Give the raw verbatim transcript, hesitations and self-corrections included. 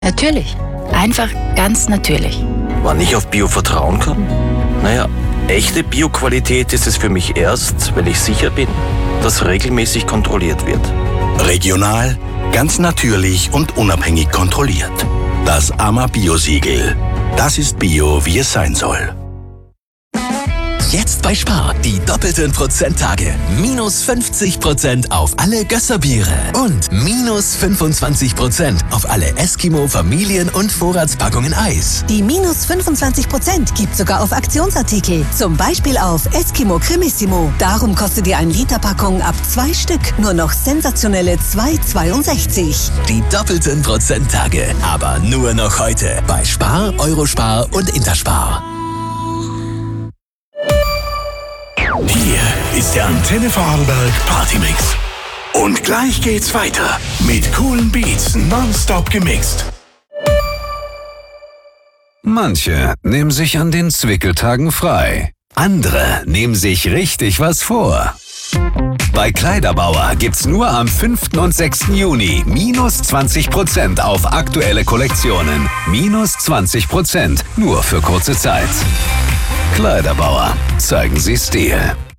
Natürlich. Einfach ganz natürlich. Wann ich auf Bio vertrauen kann? Naja, echte Bio-Qualität ist es für mich erst, wenn ich sicher bin, dass regelmäßig kontrolliert wird. Regional, ganz natürlich und unabhängig kontrolliert. Das A M A Bio-Siegel. Das ist Bio, wie es sein soll. Jetzt bei Spar die doppelten Prozenttage. Minus fünfzig Prozent auf alle Gösserbiere und minus fünfundzwanzig Prozent auf alle Eskimo Familien- und Vorratspackungen Eis. Die minus fünfundzwanzig Prozent gibt sogar auf Aktionsartikel. Zum Beispiel auf Eskimo Cremissimo. Darum kostet die ein Liter Packung ab zwei Stück nur noch sensationelle zwei Euro zweiundsechzig. Die doppelten Prozenttage. Aber nur noch heute bei Spar, Eurospar und Interspar. Hier ist der Antenne Vorarlberg Partymix. Und gleich geht's weiter mit coolen Beats nonstop gemixt. Manche nehmen sich an den Zwickeltagen frei. Andere nehmen sich richtig was vor. Bei Kleiderbauer gibt's nur am fünften und sechsten Juni minus zwanzig Prozent auf aktuelle Kollektionen. Minus zwanzig Prozent nur für kurze Zeit. Kleiderbauer, zeigen Sie Stil.